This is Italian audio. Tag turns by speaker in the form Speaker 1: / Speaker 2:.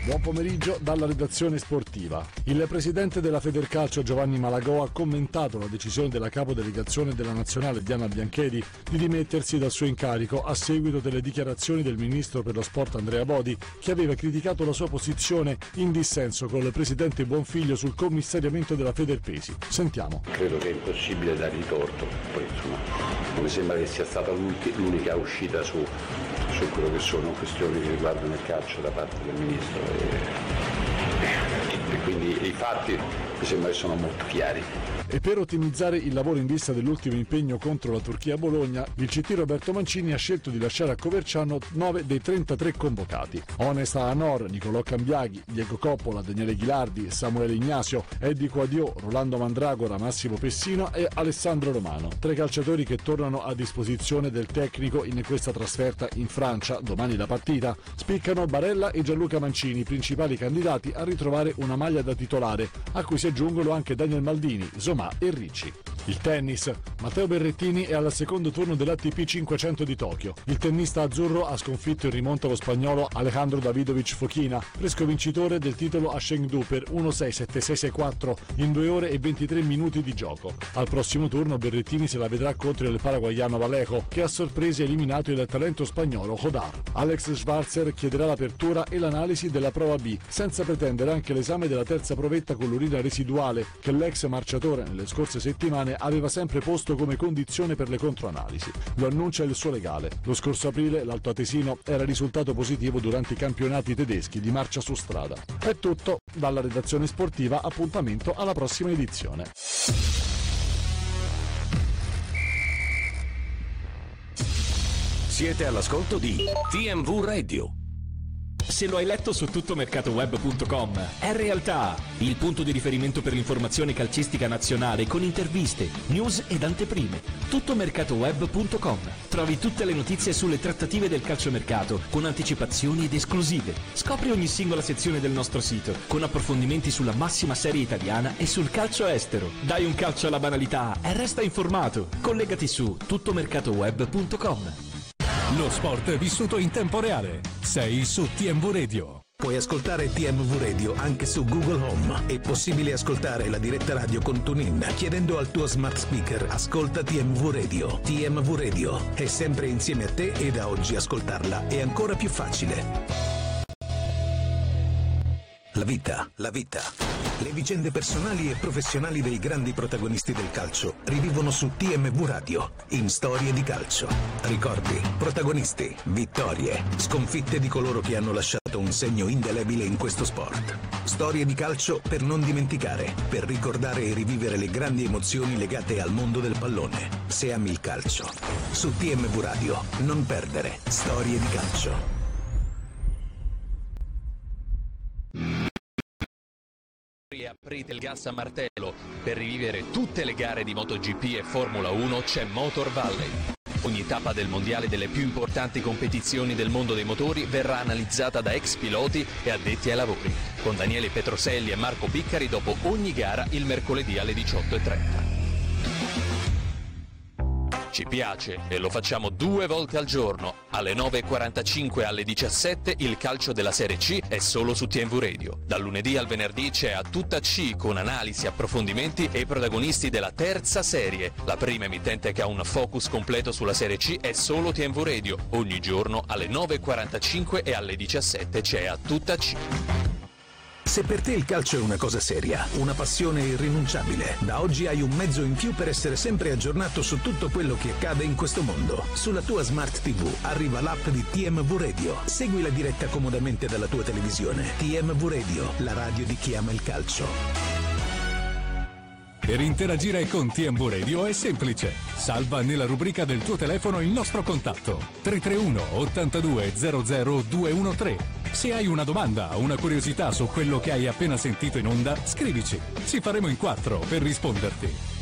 Speaker 1: Buon pomeriggio dalla redazione sportiva. Il presidente della Federcalcio Giovanni Malagò ha commentato la decisione della capodelegazione della nazionale Diana Bianchedi di dimettersi dal suo incarico a seguito delle dichiarazioni del ministro per lo sport Andrea Bodi, che aveva criticato la sua posizione in dissenso con il presidente Buonfiglio sul commissariamento della Federpesi. Sentiamo.
Speaker 2: Credo che è impossibile dargli torto, poi insomma non mi sembra che sia stata l'unica uscita su quello che sono questioni che riguardano il calcio da parte del ministro e quindi i fatti mi sembra che sono molto chiari.
Speaker 1: E per ottimizzare il lavoro in vista dell'ultimo impegno contro la Turchia a Bologna, il CT Roberto Mancini ha scelto di lasciare a Coverciano 9 dei 33 convocati. Onesta Anor, Nicolò Cambiaghi, Diego Coppola, Daniele Ghilardi, Samuele Ignasio, Eddie Quadio, Rolando Mandragora, Massimo Pessino e Alessandro Romano. 3 calciatori che tornano a disposizione del tecnico in questa trasferta in Francia, domani la partita. Spiccano Barella e Gianluca Mancini, principali candidati a ritrovare una maglia da titolare, a cui si aggiungono anche Daniel Maldini, Somà e Ricci. Il tennis. Matteo Berrettini è al secondo turno dell'ATP 500 di Tokyo. Il tennista azzurro ha sconfitto in rimonta lo spagnolo Alejandro Davidovich Fokina, fresco vincitore del titolo a Chengdu per 1-6-7-6-6-4 in 2 ore e 23 minuti di gioco. Al prossimo turno Berrettini se la vedrà contro il paraguaiano Vallejo, che ha sorpresi eliminato il talento spagnolo Hodar. Alex Schwarzer chiederà l'apertura e l'analisi della prova B, senza pretendere anche l'esame della terza provetta con l'urina residuale, che l'ex marciatore nelle scorse settimane aveva sempre posto come condizione per le controanalisi. Lo annuncia il suo legale. Lo scorso aprile l'altoatesino era risultato positivo durante i campionati tedeschi di marcia su strada. È tutto dalla redazione sportiva, appuntamento alla prossima edizione.
Speaker 3: Siete all'ascolto di TMV Radio.
Speaker 4: Se lo hai letto su tuttomercatoweb.com, è realtà, il punto di riferimento per l'informazione calcistica nazionale con interviste, news ed anteprime. Tuttomercatoweb.com. Trovi tutte le notizie sulle trattative del calciomercato con anticipazioni ed esclusive. Scopri ogni singola sezione del nostro sito con approfondimenti sulla massima serie italiana e sul calcio estero. Dai un calcio alla banalità e resta informato. Collegati su tuttomercatoweb.com.
Speaker 5: Lo sport è vissuto in tempo reale. Sei su TMV Radio.
Speaker 6: Puoi ascoltare TMV Radio anche su Google Home. È possibile ascoltare la diretta radio con TuneIn chiedendo al tuo smart speaker "Ascolta TMV Radio". TMV Radio è sempre insieme a te e da oggi ascoltarla è ancora più facile. La vita. Le vicende personali e professionali dei grandi protagonisti del calcio rivivono su TMV Radio, in Storie di Calcio. Ricordi, protagonisti, vittorie, sconfitte di coloro che hanno lasciato un segno indelebile in questo sport. Storie di calcio per non dimenticare, per ricordare e rivivere le grandi emozioni legate al mondo del pallone. Se ami il calcio. Su TMV Radio, non perdere Storie di Calcio.
Speaker 7: Aprite il gas a martello. Per rivivere tutte le gare di MotoGP e Formula 1 c'è Motor Valley. Ogni tappa del mondiale delle più importanti competizioni del mondo dei motori verrà analizzata da ex piloti e addetti ai lavori, con Daniele Petroselli e Marco Piccari dopo ogni gara il mercoledì alle 18:30. Ci piace e lo facciamo 2 volte al giorno. Alle 9:45 e alle 17 il calcio della Serie C è solo su TMV Radio. Dal lunedì al venerdì c'è A Tutta C con analisi, approfondimenti e i protagonisti della terza serie. La prima emittente che ha un focus completo sulla Serie C è solo TMV Radio. Ogni giorno alle 9:45 e alle 17 c'è A Tutta C.
Speaker 6: Se per te il calcio è una cosa seria, una passione irrinunciabile, da oggi hai un mezzo in più per essere sempre aggiornato su tutto quello che accade in questo mondo. Sulla tua Smart TV arriva l'app di TMV Radio. Segui la diretta comodamente dalla tua televisione. TMV Radio, la radio di chi ama il calcio.
Speaker 5: Per interagire con TMV Radio è semplice. Salva nella rubrica del tuo telefono il nostro contatto 331 82 00 213. Se hai una domanda o una curiosità su quello che hai appena sentito in onda, scrivici. Ci faremo in 4 per risponderti.